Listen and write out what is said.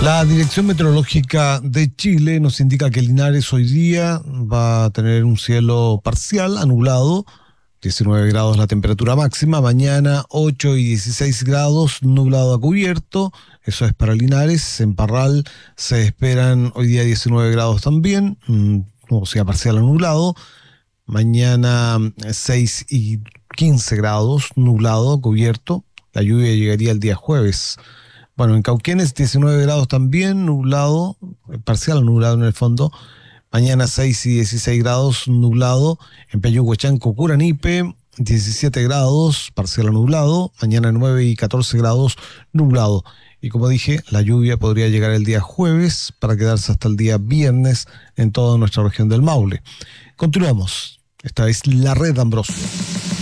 La Dirección Meteorológica de Chile nos indica que Linares hoy día va a tener un cielo parcial a nublado, 19 grados la temperatura máxima, mañana 8 y 16 grados, nublado a cubierto, eso es para Linares. En Parral se esperan hoy día 19 grados también, o sea, parcial a nublado, mañana 6 y 15 grados, nublado a cubierto, la lluvia llegaría el día jueves. Bueno, en Cauquenes 19 grados también, nublado, parcial nublado en el fondo. Mañana 6 y 16 grados, nublado. En Peyúguechanco, Curanipe, 17 grados, parcial nublado. Mañana 9 y 14 grados, nublado. Y como dije, la lluvia podría llegar el día jueves para quedarse hasta el día viernes en toda nuestra región del Maule. Continuamos. Esta es La Red Ambrosio.